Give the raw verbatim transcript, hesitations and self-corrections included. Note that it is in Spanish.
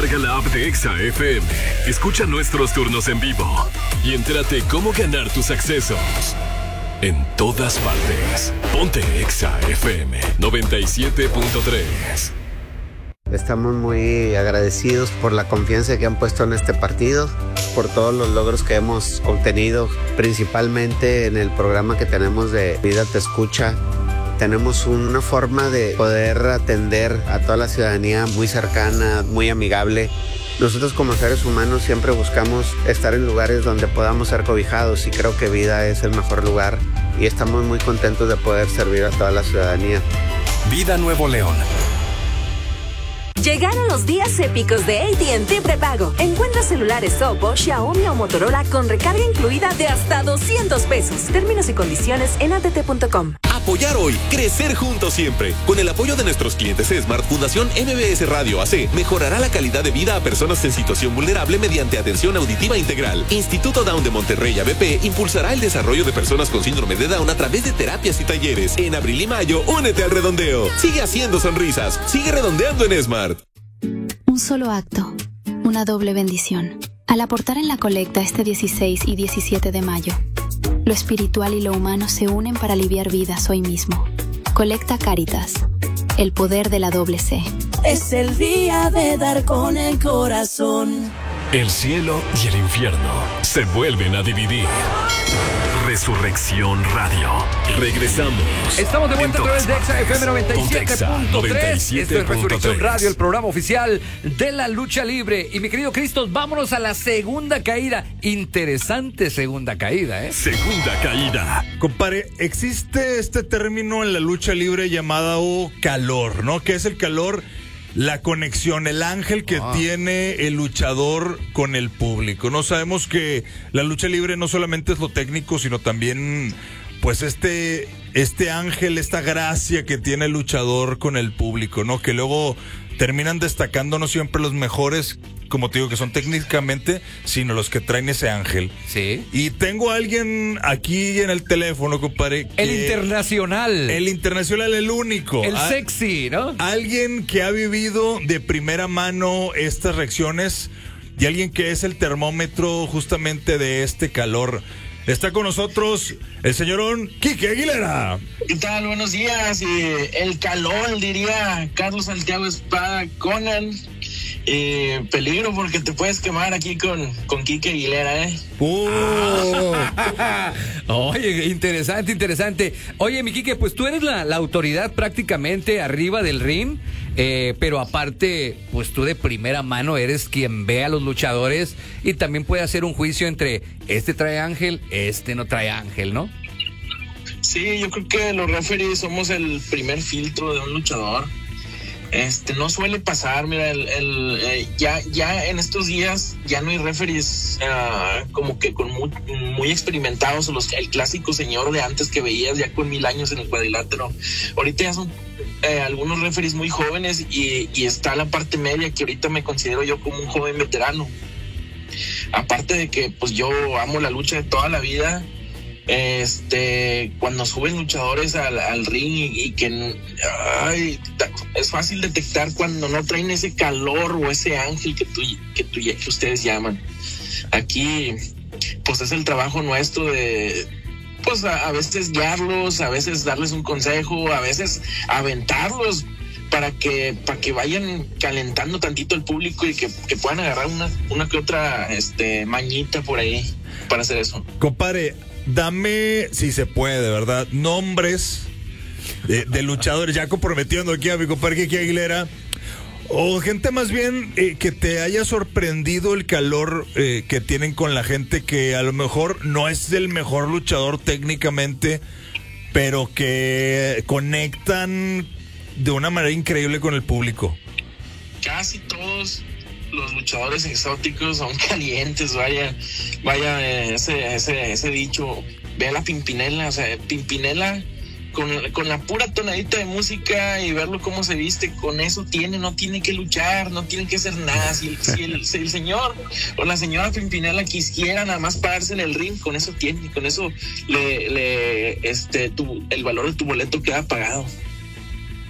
Descarga la app de Exa F M, escucha nuestros turnos en vivo y entérate cómo ganar tus accesos. En todas partes. Ponte Exa F M noventa y siete punto tres. Estamos muy agradecidos por la confianza que han puesto en este partido, por todos los logros que hemos obtenido, principalmente en el programa que tenemos de Vida Te Escucha. Tenemos una forma de poder atender a toda la ciudadanía muy cercana, muy amigable. Nosotros como seres humanos siempre buscamos estar en lugares donde podamos ser cobijados y creo que Vida es el mejor lugar y estamos muy contentos de poder servir a toda la ciudadanía. Vida Nuevo León. Llegaron los días épicos de A T and T Prepago. Encuentra celulares Oppo, Xiaomi o Motorola con recarga incluida de hasta doscientos pesos. Términos y condiciones en a t t punto com. Apoyar hoy, crecer juntos siempre. Con el apoyo de nuestros clientes Smart, Fundación M B S Radio A C mejorará la calidad de vida a personas en situación vulnerable mediante atención auditiva integral. Instituto Down de Monterrey A B P impulsará el desarrollo de personas con síndrome de Down a través de terapias y talleres. En abril y mayo, únete al redondeo. Sigue haciendo sonrisas. Sigue redondeando en Smart. Un solo acto, una doble bendición. Al aportar en la colecta este dieciséis y diecisiete de mayo, lo espiritual y lo humano se unen para aliviar vidas hoy mismo. Colecta Cáritas, el poder de la doble C. Es el día de dar con el corazón. El cielo y el infierno se vuelven a dividir. Resurrección Radio. Regresamos. Estamos de vuelta a través de Exa F M noventa y siete punto tres. Esto es Resurrección Radio, el programa oficial de la lucha libre. Y mi querido Cristos, vámonos a la segunda caída. Interesante segunda caída, ¿eh? Segunda caída. Compadre, existe este término en la lucha libre llamado calor, ¿no? ¿Qué es el calor? La conexión, el ángel que ah. tiene el luchador con el público. No sabemos que la lucha libre no solamente es lo técnico, sino también pues este, este ángel, esta gracia que tiene el luchador con el público, ¿no? Que luego terminan destacando no siempre los mejores, como te digo, que son técnicamente, sino los que traen ese ángel. Sí. Y tengo a alguien aquí en el teléfono, compadre. El internacional. El internacional, el único. El sexy, ¿no? Alguien que ha vivido de primera mano estas reacciones y alguien que es el termómetro justamente de este calor. Está con nosotros el señorón Quique Aguilera. ¿Qué tal? Buenos días. Eh, el calor, diría Carlos Santiago Espada Conan. Eh, peligro porque te puedes quemar aquí con, con Quique Aguilera, ¿eh? Oh. Oye, interesante, interesante. Oye, mi Quique, pues tú eres la, la autoridad prácticamente arriba del ring, eh, pero aparte, pues tú de primera mano eres quien ve a los luchadores y también puede hacer un juicio entre este trae ángel, este no trae ángel, ¿no? Sí, yo creo que los referees somos el primer filtro de un luchador. Este, no suele pasar, mira, el, el, eh, ya, ya en estos días ya no hay referees uh, como que con muy, muy experimentados, los, el clásico señor de antes que veías ya con mil años en el cuadrilátero. Ahorita ya son eh, algunos referees muy jóvenes y, y está la parte media que ahorita me considero yo como un joven veterano. Aparte de que pues yo amo la lucha de toda la vida. Este, cuando suben luchadores al, al ring y, y que ay, es fácil detectar cuando no traen ese calor o ese ángel que tú, que tú, que ustedes llaman. Aquí, pues es el trabajo nuestro de, pues a, a veces guiarlos, a veces darles un consejo, a veces aventarlos para que, para que vayan calentando tantito el público y que, que puedan agarrar una, una que otra, este, mañita por ahí para hacer eso. Compadre, dame, si se puede, ¿verdad? Nombres de, de luchadores, ya comprometiendo aquí a mi compadre Quique Aguilera, o gente más bien eh, que te haya sorprendido el calor eh, que tienen con la gente, que a lo mejor no es el mejor luchador técnicamente, pero que conectan de una manera increíble con el público. Casi todos los luchadores exóticos son calientes, vaya, vaya ese, ese, ese dicho. Ve a la Pimpinela, o sea, Pimpinela con, con la pura tonadita de música y verlo cómo se viste, con eso tiene, no tiene que luchar, no tiene que hacer nada. Si, si, el, si el señor o la señora Pimpinela quisiera nada más pararse en el ring, con eso tiene, con eso le, le este, tu, el valor de tu boleto queda pagado.